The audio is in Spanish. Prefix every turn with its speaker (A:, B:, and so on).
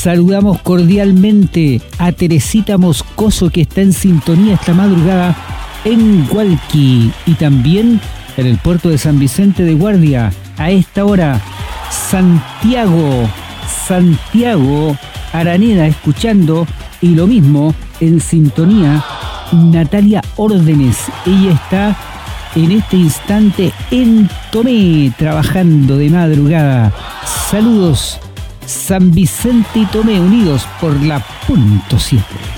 A: Saludamos cordialmente a Teresita Moscoso, que está en sintonía esta madrugada en Hualqui y también en el puerto de San Vicente de Guardia. A esta hora, Santiago Araneda escuchando, y lo mismo en sintonía Natalia Órdenes. Ella está en este instante en Tomé, trabajando de madrugada. Saludos, San Vicente y Tomé, unidos por la .7.